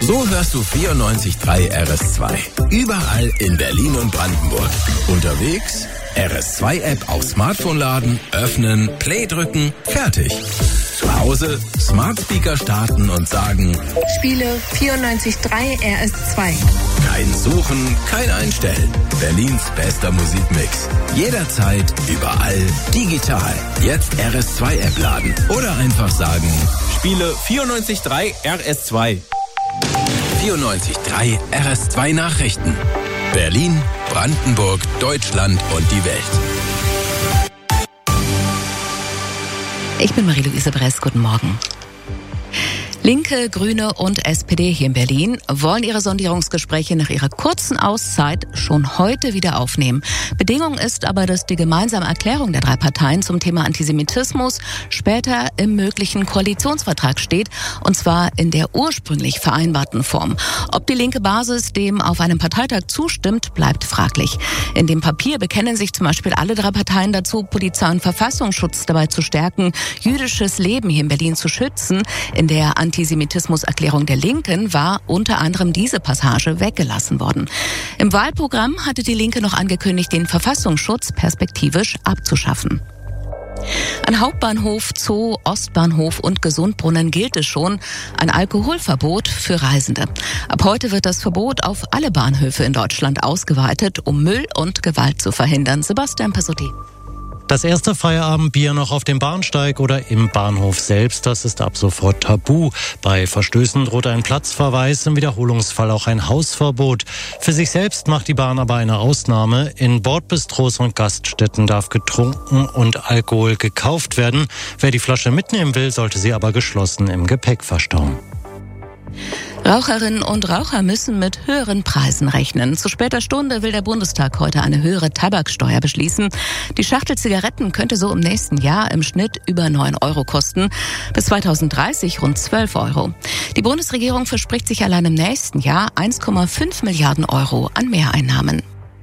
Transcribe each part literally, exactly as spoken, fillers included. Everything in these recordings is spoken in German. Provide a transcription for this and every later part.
So hörst du vierundneunzig Komma drei R S zwei. Überall in Berlin und Brandenburg. Unterwegs, R S zwei App auf Smartphone laden, öffnen, Play drücken, fertig. Zu Hause, Smart Speaker starten und sagen: Spiele vierundneunzig Komma drei R S zwei. Kein Suchen, kein Einstellen. Berlins bester Musikmix. Jederzeit, überall, digital. Jetzt R S zwei App laden oder einfach sagen: Spiele vierundneunzig Komma drei R S zwei. vierundneunzig Komma drei R S zwei Nachrichten. Berlin, Brandenburg, Deutschland und die Welt. Ich bin Marie-Louise Bress, guten Morgen. Linke, Grüne und S P D hier in Berlin wollen ihre Sondierungsgespräche nach ihrer kurzen Auszeit schon heute wieder aufnehmen. Bedingung ist aber, dass die gemeinsame Erklärung der drei Parteien zum Thema Antisemitismus später im möglichen Koalitionsvertrag steht, und zwar in der ursprünglich vereinbarten Form. Ob die linke Basis dem auf einem Parteitag zustimmt, bleibt fraglich. In dem Papier bekennen sich zum Beispiel alle drei Parteien dazu, Polizei und Verfassungsschutz dabei zu stärken, jüdisches Leben hier in Berlin zu schützen. In der Antisemitismus-Erklärung der Linken war unter anderem diese Passage weggelassen worden. Im Wahlprogramm hatte die Linke noch angekündigt, den Verfassungsschutz perspektivisch abzuschaffen. An Hauptbahnhof, Zoo, Ostbahnhof und Gesundbrunnen gilt es schon ein Alkoholverbot für Reisende. Ab heute wird das Verbot auf alle Bahnhöfe in Deutschland ausgeweitet, um Müll und Gewalt zu verhindern. Sebastian Pessotti. Das erste Feierabendbier noch auf dem Bahnsteig oder im Bahnhof selbst, das ist ab sofort tabu. Bei Verstößen droht ein Platzverweis, im Wiederholungsfall auch ein Hausverbot. Für sich selbst macht die Bahn aber eine Ausnahme. In Bordbistros und Gaststätten darf getrunken und Alkohol gekauft werden. Wer die Flasche mitnehmen will, sollte sie aber geschlossen im Gepäck verstauen. Raucherinnen und Raucher müssen mit höheren Preisen rechnen. Zu später Stunde will der Bundestag heute eine höhere Tabaksteuer beschließen. Die Schachtel Zigaretten könnte so im nächsten Jahr im Schnitt über neun Euro kosten. Bis zweitausenddreißig rund zwölf Euro. Die Bundesregierung verspricht sich allein im nächsten Jahr eins Komma fünf Milliarden Euro an Mehreinnahmen.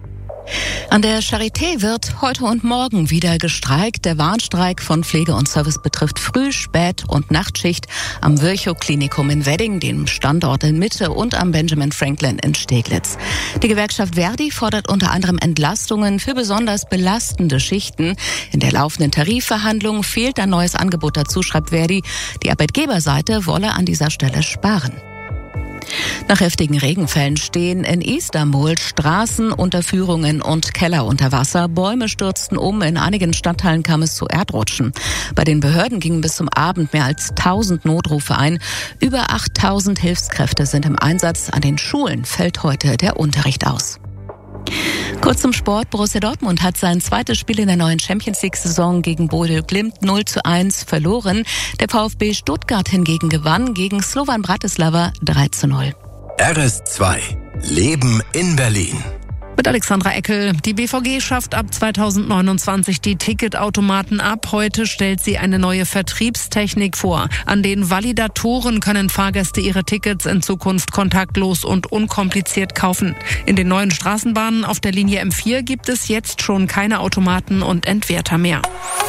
An der Charité wird heute und morgen wieder gestreikt. Der Warnstreik von Pflege und Service betrifft Früh-, Spät- und Nachtschicht am Virchow-Klinikum in Wedding, dem Standort in Mitte, und am Benjamin Franklin in Steglitz. Die Gewerkschaft Verdi fordert unter anderem Entlastungen für besonders belastende Schichten. In der laufenden Tarifverhandlung fehlt ein neues Angebot dazu, schreibt Verdi. Die Arbeitgeberseite wolle an dieser Stelle sparen. Nach heftigen Regenfällen stehen in Istanbul Straßen, Unterführungen und Keller unter Wasser. Bäume stürzten um, in einigen Stadtteilen kam es zu Erdrutschen. Bei den Behörden gingen bis zum Abend mehr als tausend Notrufe ein. Über achttausend Hilfskräfte sind im Einsatz. An den Schulen fällt heute der Unterricht aus. Kurz zum Sport. Borussia Dortmund hat sein zweites Spiel in der neuen Champions-League-Saison gegen Bodø Glimt null zu eins verloren. Der VfB Stuttgart hingegen gewann gegen Slovan Bratislava drei zu null. R S zwei. Leben in Berlin. Mit Alexandra Eckel. Die B V G schafft ab zweitausendneunundzwanzig die Ticketautomaten ab. Heute stellt sie eine neue Vertriebstechnik vor. An den Validatoren können Fahrgäste ihre Tickets in Zukunft kontaktlos und unkompliziert kaufen. In den neuen Straßenbahnen auf der Linie M vier gibt es jetzt schon keine Automaten und Entwerter mehr.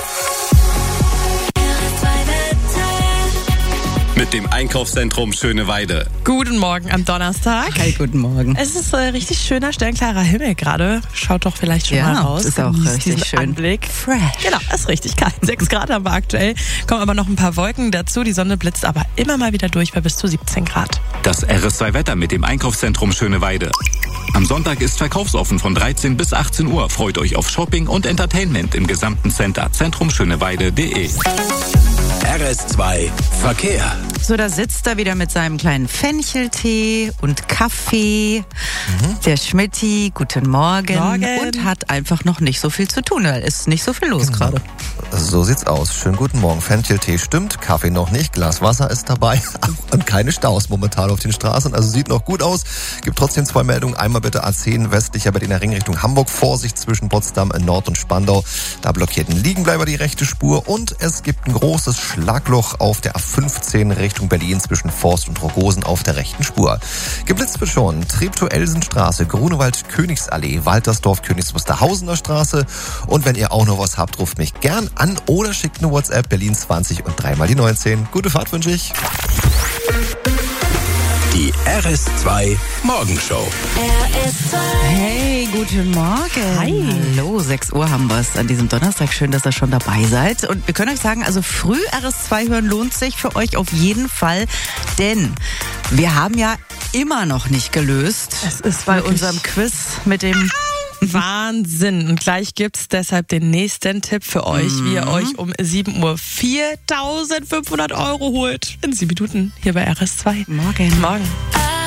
Mit dem Einkaufszentrum Schöneweide. Guten Morgen am Donnerstag. Hi, guten Morgen. Es ist äh, richtig schöner, sternklarer Himmel gerade. Schaut doch vielleicht schon ja, mal raus. Ist auch Genießt richtig diesen schön. Anblick. Fresh. Genau, ist richtig kalt. Sechs Grad haben wir aktuell. Kommen aber noch ein paar Wolken dazu. Die Sonne blitzt aber immer mal wieder durch bei bis zu siebzehn Grad. Das R S zwei Wetter mit dem Einkaufszentrum Schöneweide. Am Sonntag ist verkaufsoffen von dreizehn bis achtzehn Uhr. Freut euch auf Shopping und Entertainment im gesamten Center zentrumschöneweide punkt de. R S zwei Verkehr. So, da sitzt er wieder mit seinem kleinen Fencheltee und Kaffee. Mhm. Der Schmitty, guten Morgen. Morgen. Und hat einfach noch nicht so viel zu tun, weil es ist nicht so viel los Genau. gerade. So sieht's aus. Schönen guten Morgen. Fencheltee stimmt, Kaffee noch nicht, Glas Wasser ist dabei und keine Staus momentan auf den Straßen. Also sieht noch gut aus. Gibt trotzdem zwei Meldungen. Einmal bitte A zehn westlicher Berliner Ring Richtung Hamburg. Vorsicht zwischen Potsdam Nord und Spandau. Da blockiert ein Liegenbleiber die rechte Spur. Und es gibt ein großes Schlagloch auf der A fünfzehn Richtung Berlin zwischen Forst und Rogosen auf der rechten Spur. Geblitzt wird schon Treptow-Elsenstraße, Grunewald-Königsallee, Waltersdorf, Königs Wusterhausener Straße. Und wenn ihr auch noch was habt, ruft mich gern an oder schickt eine WhatsApp Berlin zwanzig und dreimal die neunzehn. Gute Fahrt wünsche ich. Die R S zwei Morgenshow. Hey, guten Morgen. Hi. Hallo, sechs Uhr haben wir es an diesem Donnerstag. Schön, dass ihr schon dabei seid. Und wir können euch sagen, also früh R S zwei hören lohnt sich für euch auf jeden Fall. Denn wir haben ja immer noch nicht gelöst. Es ist bei wirklich unserem Quiz mit dem... Wahnsinn. Und gleich gibt's deshalb den nächsten Tipp für euch, mhm. wie ihr euch um sieben Uhr viertausendfünfhundert Euro holt. In sieben Minuten hier bei R S zwei. Morgen. Morgen.